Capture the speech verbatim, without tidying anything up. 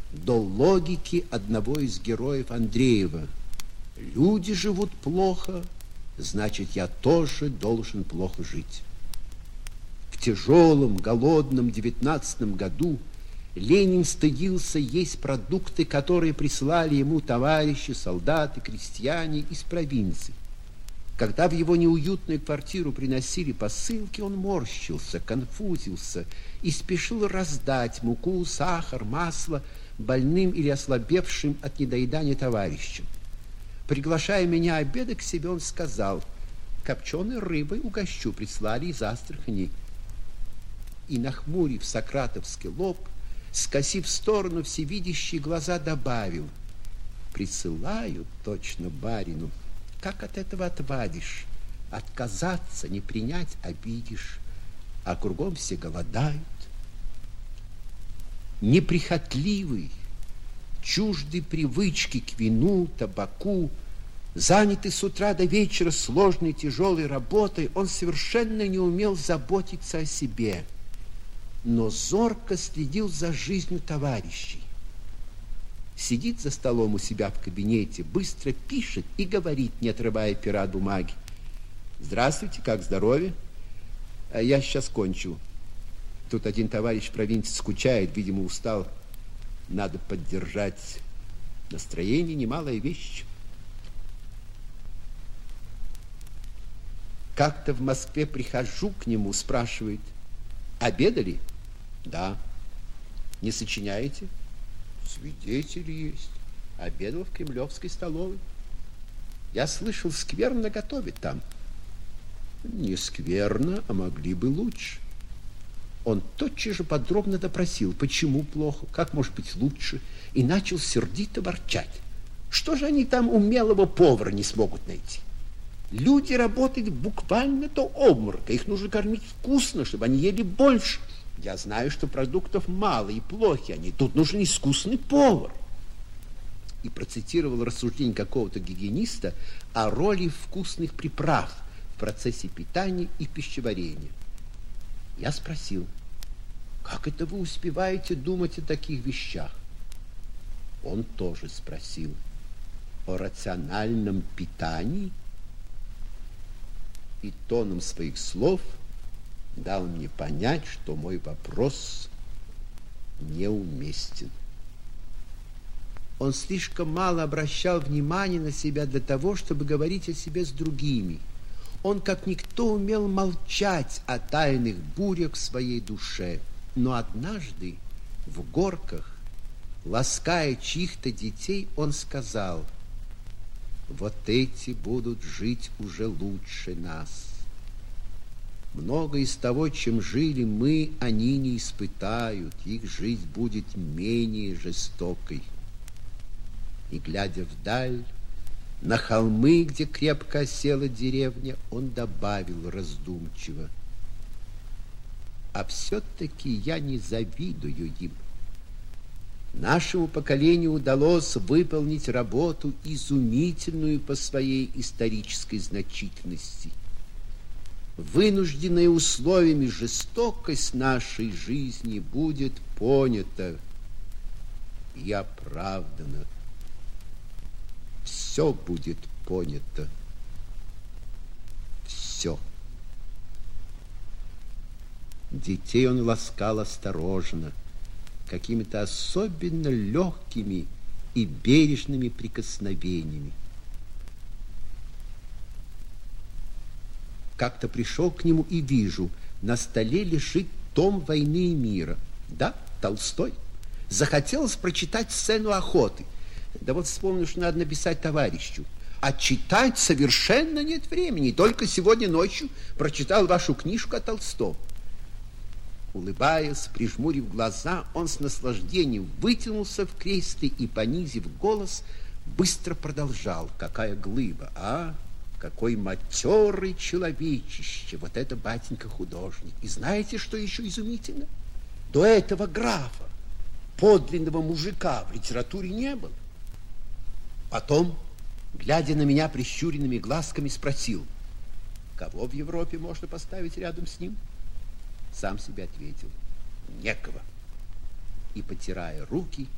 до логики одного из героев Андреева. Люди живут плохо, значит, я тоже должен плохо жить. В тяжелом, голодном девятнадцатом году Ленин стыдился есть продукты, которые прислали ему товарищи, солдаты, крестьяне из провинции. Когда в его неуютную квартиру приносили посылки, он морщился, конфузился и спешил раздать муку, сахар, масло больным или ослабевшим от недоедания товарищам. Приглашая меня обедать к себе, он сказал: копченой рыбой угощу, прислали из Астрахани. И, нахмурив сократовский лоб, скосив в сторону всевидящие глаза, добавил: присылают точно барину. Как от этого отвадишь? Отказаться, не принять, обидишь, а кругом все голодают. Неприхотливый, чуждый привычки к вину, табаку, занятый с утра до вечера сложной тяжелой работой, он совершенно не умел заботиться о себе, но зорко следил за жизнью товарищей. Сидит за столом у себя в кабинете, быстро пишет и говорит, не отрывая пера от бумаги: здравствуйте, как здоровье? А я сейчас кончу. Тут один товарищ в провинции скучает, видимо, устал. Надо поддержать настроение, немалая вещь. Как-то в Москве прихожу к нему, спрашивает: обедали? Да. Не сочиняете? Свидетели есть. Обедал в кремлевской столовой. Я слышал, скверно готовят там. Не скверно, а могли бы лучше. Он тотчас же подробно допросил, почему плохо, как может быть лучше, и начал сердито ворчать. Что же они там умелого повара не смогут найти? Люди работают буквально до обморока. Их нужно кормить вкусно, чтобы они ели больше. Я знаю, что продуктов мало и плохи они. Тут нужен искусный повар. И процитировал рассуждение какого-то гигиениста о роли вкусных приправ в процессе питания и пищеварения. Я спросил: как это вы успеваете думать о таких вещах? Он тоже спросил: о рациональном питании? И тоном своих слов дал мне понять, что мой вопрос неуместен. Он слишком мало обращал внимания на себя для того, чтобы говорить о себе с другими. Он, как никто, умел молчать о тайных бурях в своей душе. Но однажды в Горках, лаская чьих-то детей, он сказал: вот эти будут жить уже лучше нас. Много из того, чем жили мы, они не испытают. Их жизнь будет менее жестокой. И, глядя вдаль, на холмы, где крепко осела деревня, он добавил раздумчиво: а все-таки я не завидую им. Нашему поколению удалось выполнить работу, изумительную по своей исторической значительности. Вынужденная условиями жестокость нашей жизни будет понята и оправдана. Все будет понято. Все. Детей он ласкал осторожно, какими-то особенно легкими и бережными прикосновениями. Как-то пришел к нему и вижу, на столе лежит том «Войны и мира». Да, Толстой. Захотелось прочитать сцену охоты. Да вот вспомнил, что надо написать товарищу. А читать совершенно нет времени. Только сегодня ночью прочитал вашу книжку о Толстом. Улыбаясь, прижмурив глаза, он с наслаждением вытянулся в кресле и, понизив голос, быстро продолжал. Какая глыба, а? Какой матерый человечище! Вот это, батенька, художник. И знаете, что еще изумительно? До этого графа, подлинного мужика, в литературе не было. Потом, глядя на меня прищуренными глазками, спросил: кого в Европе можно поставить рядом с ним? Сам себе ответил: некого. И, потирая руки,